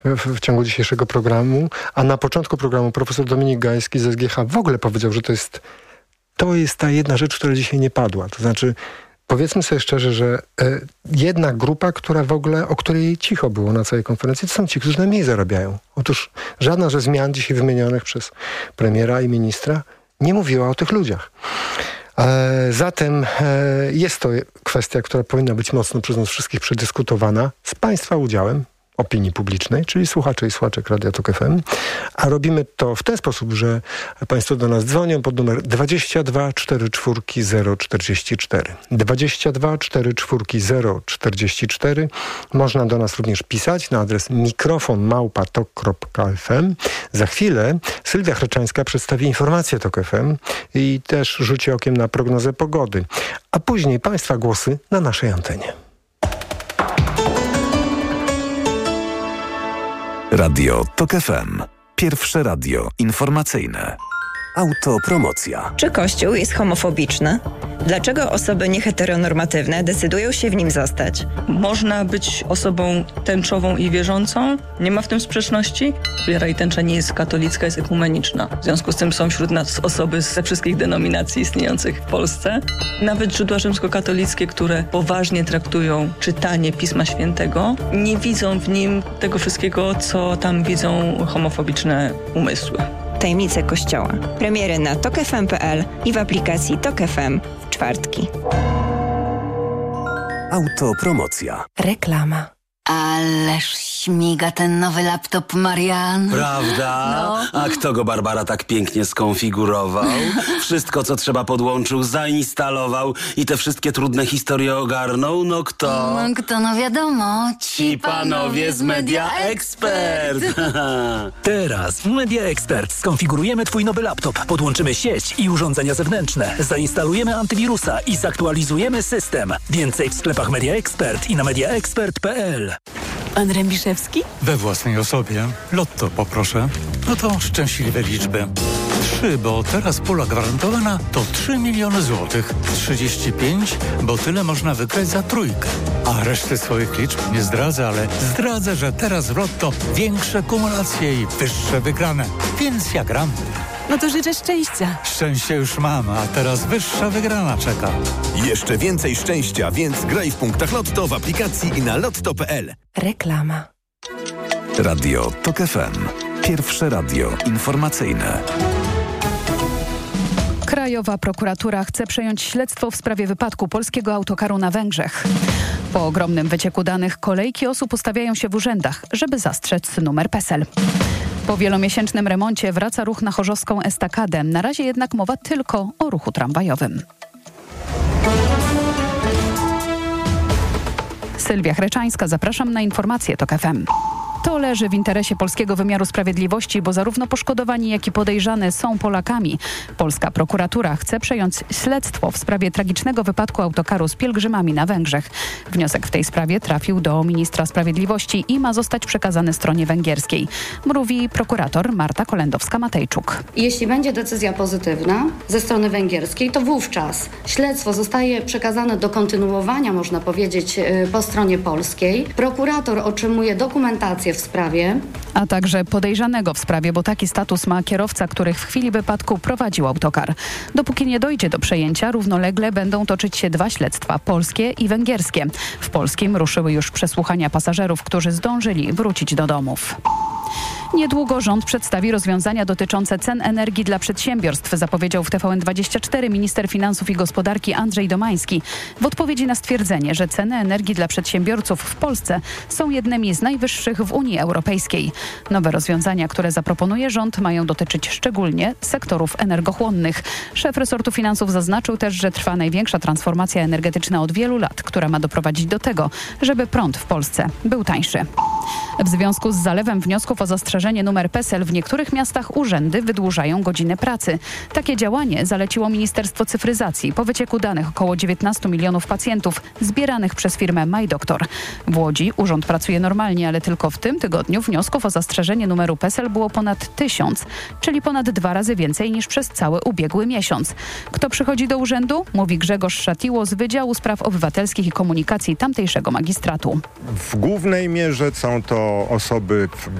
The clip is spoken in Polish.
w ciągu dzisiejszego programu, a na początku programu profesor Dominik Gajski z SGH w ogóle powiedział, że to jest ta jedna rzecz, która dzisiaj nie padła. To znaczy, powiedzmy sobie szczerze, że jedna grupa, która w ogóle, o której cicho było na całej konferencji, to są ci, którzy najmniej zarabiają. Otóż żadna ze zmian dzisiaj wymienionych przez premiera i ministra nie mówiła o tych ludziach. Zatem jest to kwestia, która powinna być mocno przez nas wszystkich przedyskutowana z Państwa udziałem, opinii publicznej, czyli słuchaczy i słuchaczek Radia Tok FM. A robimy to w ten sposób, że Państwo do nas dzwonią pod numer 22 44 044. 22 44 044. Można do nas również pisać na adres mikrofon@tok.fm. Za chwilę Sylwia Chreczańska przedstawi informacje Tok FM i też rzuci okiem na prognozę pogody. A później Państwa głosy na naszej antenie. Radio Tok FM. Pierwsze radio informacyjne. Autopromocja. Czy Kościół jest homofobiczny? Dlaczego osoby nieheteronormatywne decydują się w nim zostać? Można być osobą tęczową i wierzącą. Nie ma w tym sprzeczności. Wiara i tęcza nie jest katolicka, jest ekumeniczna. W związku z tym są wśród nas osoby ze wszystkich denominacji istniejących w Polsce. Nawet źródła rzymskokatolickie, które poważnie traktują czytanie Pisma Świętego, nie widzą w nim tego wszystkiego, co tam widzą homofobiczne umysły. Tajemnice Kościoła. Premiery na tokfm.pl i w aplikacji Tok FM w czwartki. Autopromocja. Reklama. Ależ śmiga ten nowy laptop, Marian. Prawda? No. A kto go, Barbara, tak pięknie skonfigurował? Wszystko, co trzeba, podłączył, zainstalował i te wszystkie trudne historie ogarnął? No kto? No kto, no wiadomo. Ci panowie z Media Expert. Teraz w Media Expert skonfigurujemy Twój nowy laptop, podłączymy sieć i urządzenia zewnętrzne, zainstalujemy antywirusa i zaktualizujemy system. Więcej w sklepach Media Expert i na mediaexpert.pl. Pan Rębiszewski? We własnej osobie. Lotto poproszę. No to szczęśliwe liczby. 3, bo teraz pula gwarantowana to 3 miliony złotych. 35, bo tyle można wygrać za trójkę. A reszty swoich liczb nie zdradzę, ale zdradzę, że teraz w Lotto większe kumulacje i wyższe wygrane. Więc ja gram. No to życzę szczęścia. Szczęście już mam, a teraz wyższa wygrana czeka. Jeszcze więcej szczęścia, więc graj w punktach Lotto w aplikacji i na lotto.pl. Reklama. Radio Tok FM. Pierwsze radio informacyjne. Krajowa prokuratura chce przejąć śledztwo w sprawie wypadku polskiego autokaru na Węgrzech. Po ogromnym wycieku danych kolejki osób ustawiają się w urzędach, żeby zastrzec numer PESEL. Po wielomiesięcznym remoncie wraca ruch na chorzowską estakadę. Na razie jednak mowa tylko o ruchu tramwajowym. Sylwia Chreczańska, zapraszam na informacje Tok FM. To leży w interesie polskiego wymiaru sprawiedliwości, bo zarówno poszkodowani, jak i podejrzane są Polakami. Polska prokuratura chce przejąć śledztwo w sprawie tragicznego wypadku autokaru z pielgrzymami na Węgrzech. Wniosek w tej sprawie trafił do ministra sprawiedliwości i ma zostać przekazany stronie węgierskiej. Mówi prokurator Marta Kolendowska-Matejczuk. Jeśli będzie decyzja pozytywna ze strony węgierskiej, to wówczas śledztwo zostaje przekazane do kontynuowania, można powiedzieć, po stronie polskiej. Prokurator otrzymuje dokumentację w sprawie. A także podejrzanego w sprawie, bo taki status ma kierowca, który w chwili wypadku prowadził autokar. Dopóki nie dojdzie do przejęcia, równolegle będą toczyć się dwa śledztwa, polskie i węgierskie. W polskim ruszyły już przesłuchania pasażerów, którzy zdążyli wrócić do domów. Niedługo rząd przedstawi rozwiązania dotyczące cen energii dla przedsiębiorstw, zapowiedział w TVN24 minister finansów i gospodarki Andrzej Domański. W odpowiedzi na stwierdzenie, że ceny energii dla przedsiębiorców w Polsce są jednymi z najwyższych w Unii Europejskiej. Nowe rozwiązania, które zaproponuje rząd, mają dotyczyć szczególnie sektorów energochłonnych. Szef resortu finansów zaznaczył też, że trwa największa transformacja energetyczna od wielu lat, która ma doprowadzić do tego, żeby prąd w Polsce był tańszy. W związku z zalewem wniosków o zastrzeżenie zastrzeżenie numer PESEL w niektórych miastach urzędy wydłużają godziny pracy. Takie działanie zaleciło Ministerstwo Cyfryzacji po wycieku danych około 19 milionów pacjentów zbieranych przez firmę MyDoktor. W Łodzi urząd pracuje normalnie, ale tylko w tym tygodniu wniosków o zastrzeżenie numeru PESEL było ponad 1000, czyli ponad 2 razy więcej niż przez cały ubiegły miesiąc. Kto przychodzi do urzędu? Mówi Grzegorz Szatiło z Wydziału Spraw Obywatelskich i Komunikacji tamtejszego magistratu. W głównej mierze są to osoby